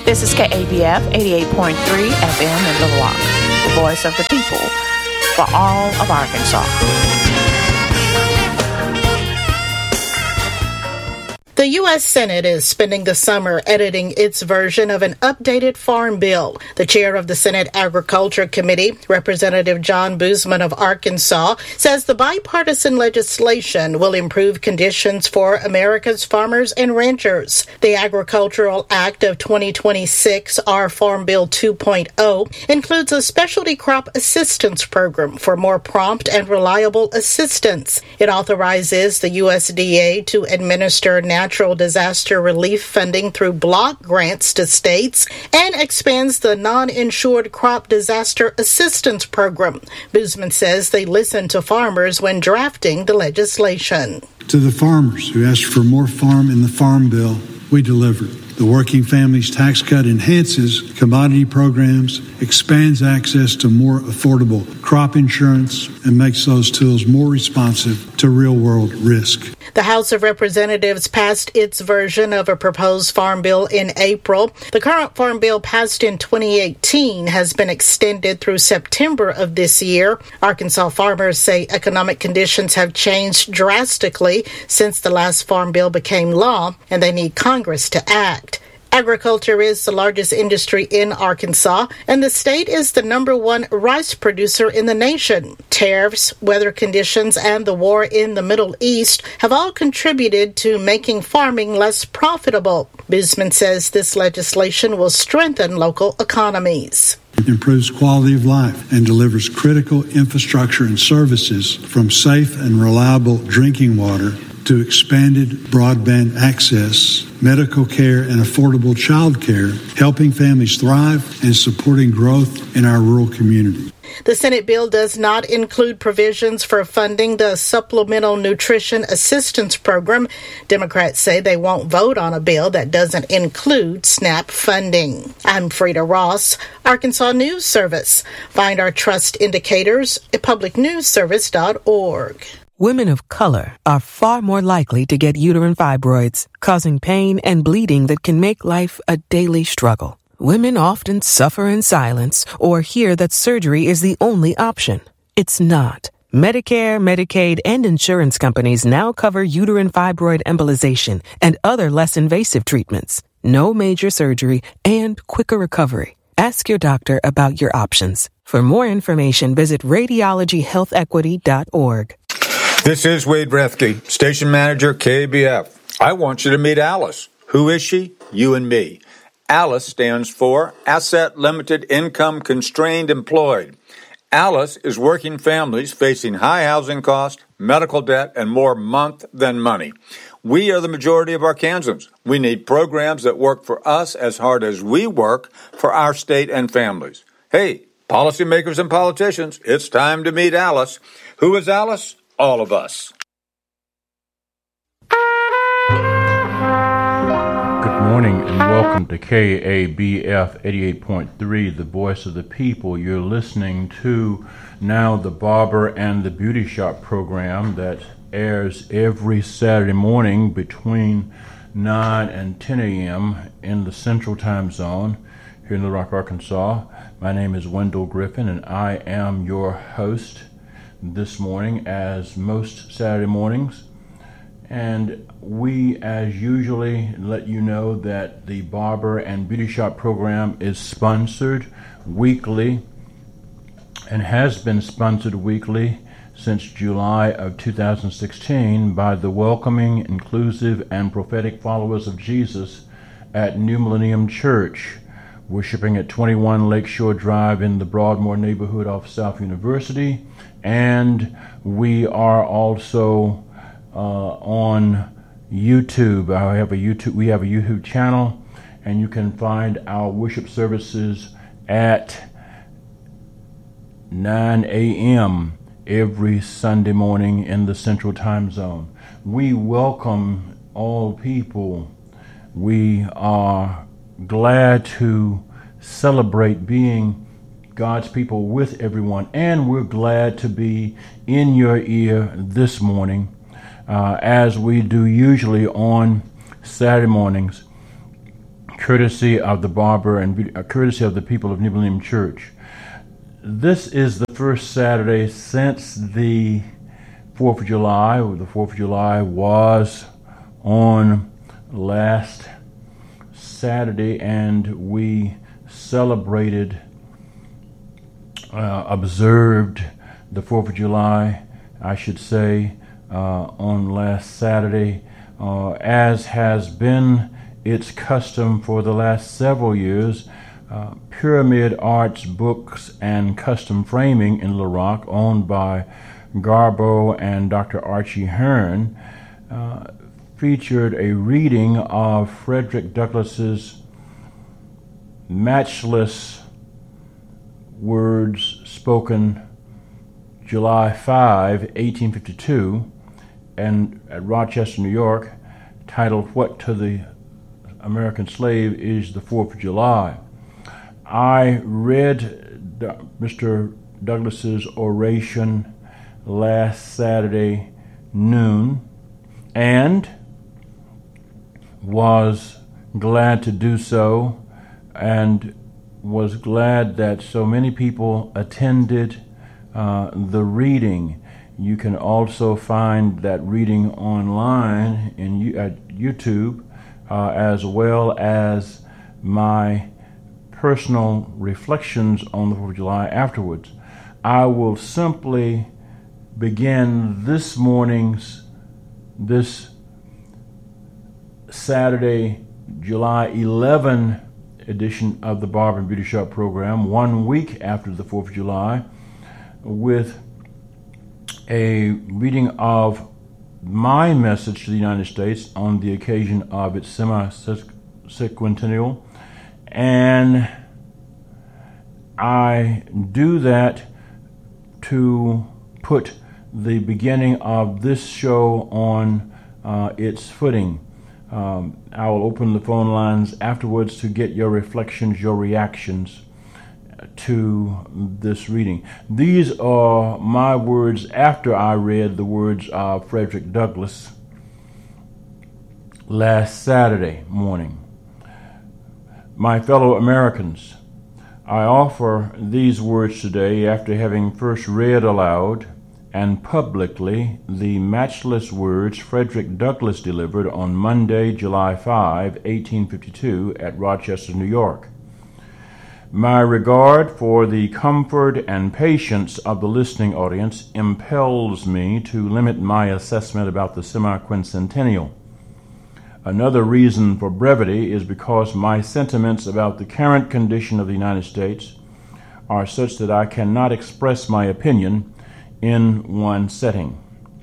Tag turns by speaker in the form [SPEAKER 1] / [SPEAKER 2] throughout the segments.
[SPEAKER 1] This is KABF 88.3 FM in Little Rock, the voice of the people for all of Arkansas.
[SPEAKER 2] The U.S. Senate is spending the summer editing its version of an updated farm bill. The chair of the Senate Agriculture Committee, Representative John Boozman of Arkansas, says the bipartisan legislation will improve conditions for America's farmers and ranchers. The Agricultural Act of 2026, our Farm Bill 2.0, includes a specialty crop assistance program for more prompt and reliable assistance. It authorizes the USDA to administer natural disaster relief funding through block grants to states and expands the non-insured crop disaster assistance program. Boozman says they listened to farmers when drafting the legislation.
[SPEAKER 3] To the farmers who asked for more farm in the Farm Bill, we delivered. The Working Families Tax Cut enhances commodity programs, expands access to more affordable crop insurance, and makes those tools more responsive to real-world risk.
[SPEAKER 2] The House of Representatives passed its version of a proposed farm bill in April. The current farm bill passed in 2018 has been extended through September of this year. Arkansas farmers say economic conditions have changed drastically since the last farm bill became law, and they need Congress to act. Agriculture is the largest industry in Arkansas, and the state is the number one rice producer in the nation. Tariffs, weather conditions, and the war in the Middle East have all contributed to making farming less profitable. Boozman says this legislation will strengthen local economies.
[SPEAKER 3] It improves quality of life and delivers critical infrastructure and services from safe and reliable drinking water to expanded broadband access, medical care, and affordable child care, helping families thrive and supporting growth in our rural community.
[SPEAKER 2] The Senate bill does not include provisions for funding the Supplemental Nutrition Assistance Program. Democrats say they won't vote on a bill that doesn't include SNAP funding. I'm Frida Ross, Arkansas News Service. Find our trust indicators at publicnewsservice.org.
[SPEAKER 4] Women of color are far more likely to get uterine fibroids, causing pain and bleeding that can make life a daily struggle. Women often suffer in silence or hear that surgery is the only option. It's not. Medicare, Medicaid, and insurance companies now cover uterine fibroid embolization and other less invasive treatments. No major surgery and quicker recovery. Ask your doctor about your options. For more information, visit radiologyhealthequity.org.
[SPEAKER 5] This is Wade Rethke, Station Manager, KBF. I want you to meet Alice. Who is she? You and me. Alice stands for Asset Limited Income Constrained Employed. Alice is working families facing high housing costs, medical debt, and more month than money. We are the majority of Arkansans. We need programs that work for us as hard as we work for our state and families. Hey, policymakers and politicians, it's time to meet Alice. Who is Alice? All of us.
[SPEAKER 6] Good morning and welcome to KABF 88.3, the voice of the people. You're listening to now the Barber and the Beauty Shop program that airs every Saturday morning between 9 and 10 a.m. in the Central Time Zone here in Little Rock, Arkansas. My name is Wendell Griffin and I am your host this morning, as most Saturday mornings, and we as usually let you know that the Barber and Beauty Shop program is sponsored weekly and has been sponsored weekly since July of 2016 by the welcoming, inclusive, and prophetic followers of Jesus at New Millennium Church, worshiping at 21 Lakeshore Drive in the Broadmoor neighborhood off South University. And we are also on YouTube. We have a YouTube channel, and you can find our worship services at 9 a.m. every Sunday morning in the Central Time Zone. We welcome all people. We are glad to celebrate being God's people with everyone, and we're glad to be in your ear this morning, as we do usually on Saturday mornings. courtesy of the Barber and courtesy of the people of New Millennium Church. This is the first Saturday since the 4th of July. The 4th of July was on last Saturday, and we celebrated, observed the 4th of July, I should say, on last Saturday, as has been its custom for the last several years. Pyramid Arts Books and Custom Framing in Little Rock, owned by Garbo and Dr. Archie Hearn, featured a reading of Frederick Douglass's Matchless Words Spoken July 5, 1852, and at Rochester, New York, titled What to the American Slave is the 4th of July. I read Mr. Douglass's oration last Saturday noon and was glad to do so, and was glad that so many people attended the reading. You can also find that reading online at YouTube, as well as my personal reflections on the 4th of July afterwards. I will simply begin this Saturday, July 11 edition of the Barber and Beauty Shop program, 1 week after the 4th of July, with a reading of my message to the United States on the occasion of its semi-sesquicentennial. And I do that to put the beginning of this show on its footing. I will open the phone lines afterwards to get your reflections, your reactions to this reading. These are my words after I read the words of Frederick Douglass last Saturday morning. My fellow Americans, I offer these words today after having first read aloud and publicly the matchless words Frederick Douglass delivered on Monday, July 5, 1852, at Rochester, New York. My regard for the comfort and patience of the listening audience impels me to limit my assessment about the semiquincentennial. Another reason for brevity is because my sentiments about the current condition of the United States are such that I cannot express my opinion in one setting.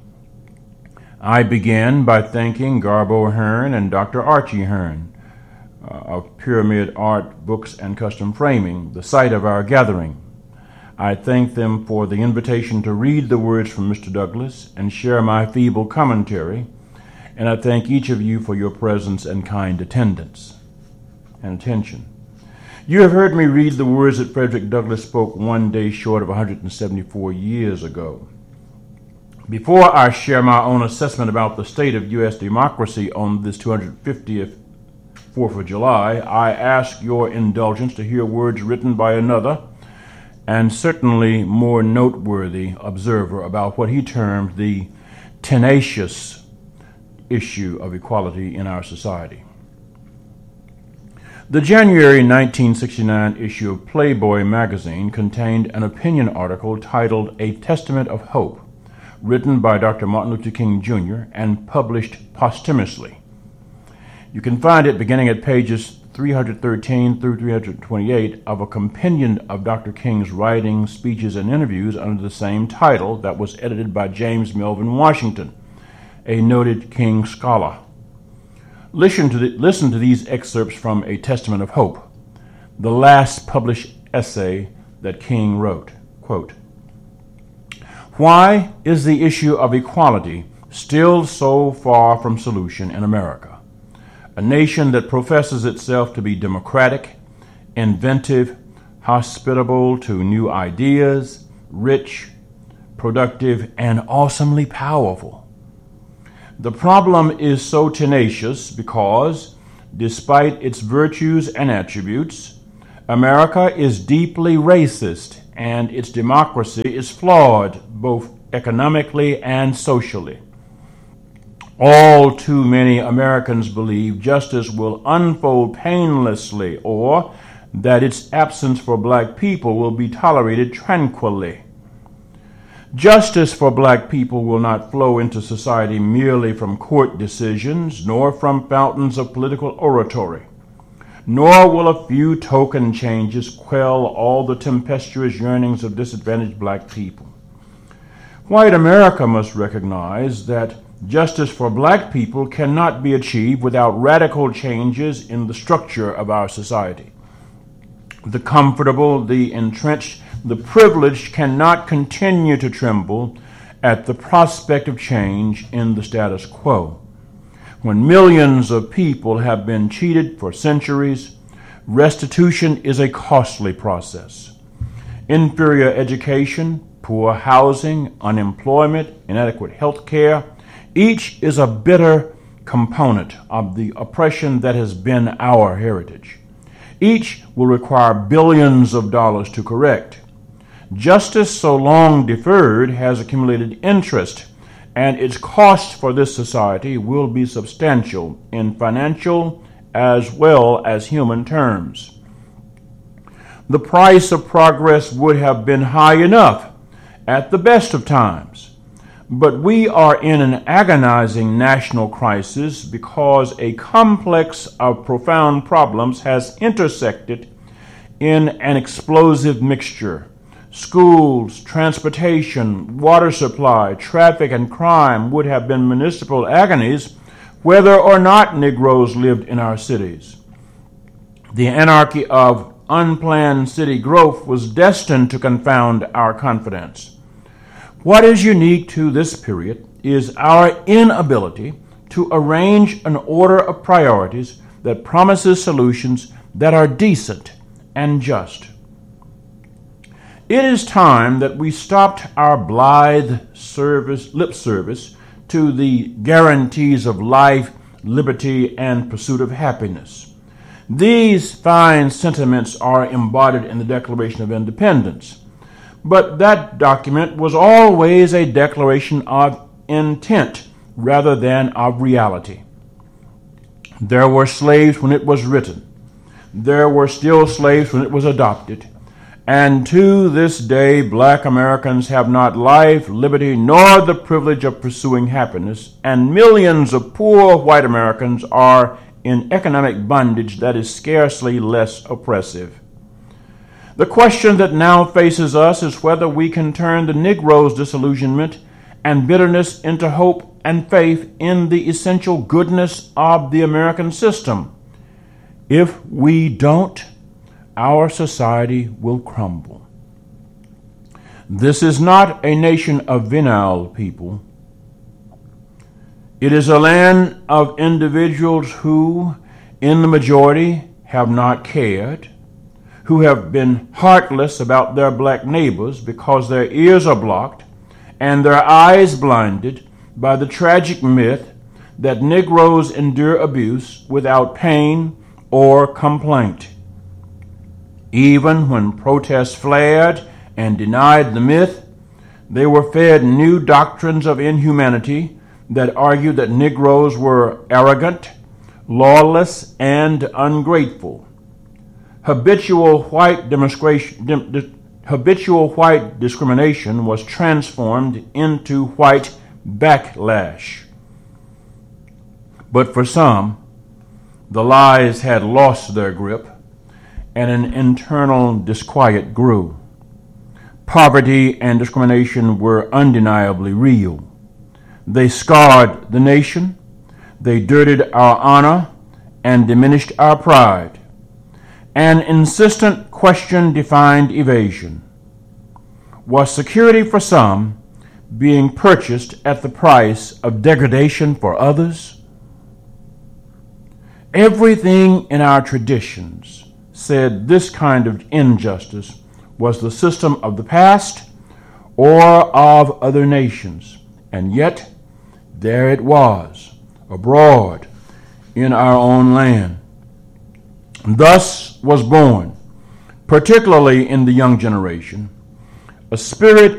[SPEAKER 6] I begin by thanking Garbo Hearn and Dr. Archie Hearn of Pyramid Art Books and Custom Framing, the site of our gathering. I thank them for the invitation to read the words from Mr. Douglass and share my feeble commentary, and I thank each of you for your presence and kind attendance and attention. You have heard me read the words that Frederick Douglass spoke one day short of 174 years ago. Before I share my own assessment about the state of U.S. democracy on this 250th 4th of July, I ask your indulgence to hear words written by another and certainly more noteworthy observer about what he termed the tenacious issue of equality in our society. The January 1969 issue of Playboy magazine contained an opinion article titled A Testament of Hope, written by Dr. Martin Luther King Jr. and published posthumously. You can find it beginning at pages 313 through 328 of a compendium of Dr. King's writings, speeches, and interviews under the same title that was edited by James Melvin Washington, a noted King scholar. Listen to these excerpts from A Testament of Hope, the last published essay that King wrote. Quote, "Why is the issue of equality still so far from solution in America? A nation that professes itself to be democratic, inventive, hospitable to new ideas, rich, productive, and awesomely powerful. The problem is so tenacious because despite its virtues and attributes, America is deeply racist and its democracy is flawed both economically and socially. All too many Americans believe justice will unfold painlessly or that its absence for black people will be tolerated tranquilly. Justice for black people will not flow into society merely from court decisions, nor from fountains of political oratory, nor will a few token changes quell all the tempestuous yearnings of disadvantaged black people. White America must recognize that justice for black people cannot be achieved without radical changes in the structure of our society. The comfortable, the entrenched, the privileged cannot continue to tremble at the prospect of change in the status quo. When millions of people have been cheated for centuries, restitution is a costly process. Inferior education, poor housing, unemployment, inadequate health care, each is a bitter component of the oppression that has been our heritage. Each will require billions of dollars to correct. Justice so long deferred has accumulated interest, and its cost for this society will be substantial in financial as well as human terms. The price of progress would have been high enough at the best of times, but we are in an agonizing national crisis because a complex of profound problems has intersected in an explosive mixture. Schools, transportation, water supply, traffic, and crime would have been municipal agonies whether or not Negroes lived in our cities. The anarchy of unplanned city growth was destined to confound our confidence. What is unique to this period is our inability to arrange an order of priorities that promises solutions that are decent and just. It is time that we stopped our blithe lip service to the guarantees of life, liberty, and pursuit of happiness. These fine sentiments are embodied in the Declaration of Independence, but that document was always a declaration of intent rather than of reality. There were slaves when it was written. There were still slaves when it was adopted. And to this day, black Americans have not life, liberty, nor the privilege of pursuing happiness, and millions of poor white Americans are in economic bondage that is scarcely less oppressive. The question that now faces us is whether we can turn the Negro's disillusionment and bitterness into hope and faith in the essential goodness of the American system. If we don't, our society will crumble. This is not a nation of venal people. It is a land of individuals who, in the majority, have not cared, who have been heartless about their black neighbors because their ears are blocked and their eyes blinded by the tragic myth that Negroes endure abuse without pain or complaint. Even when protests flared and denied the myth, they were fed new doctrines of inhumanity that argued that Negroes were arrogant, lawless, and ungrateful. Habitual white discrimination was transformed into white backlash. But for some, the lies had lost their grip, and an internal disquiet grew. Poverty and discrimination were undeniably real. They scarred the nation, they dirtied our honor, and diminished our pride. An insistent question defined evasion. Was security for some being purchased at the price of degradation for others? Everything in our traditions said this kind of injustice was the system of the past or of other nations. And yet, there it was, abroad, in our own land. Thus was born, particularly in the young generation, a spirit